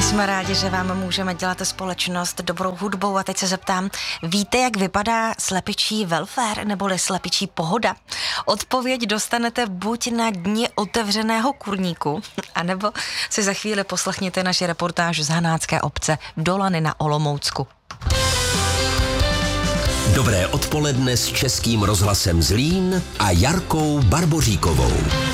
Jsme rádi, že vám můžeme dělat společnost dobrou hudbou a teď se zeptám, víte, jak vypadá slepičí welfare neboli slepičí pohoda? Odpověď dostanete buď na dně otevřeného kurníku, anebo si za chvíli poslechněte naši reportáž z Hanácké obce Dolany na Olomoucku. Dobré odpoledne s Českým rozhlasem Zlín a Jarkou Barboříkovou.